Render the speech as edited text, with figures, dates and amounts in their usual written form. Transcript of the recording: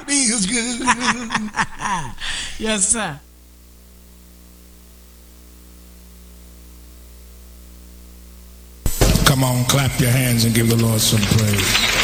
feels good. Yes, sir. Come on, clap your hands and give the Lord some praise.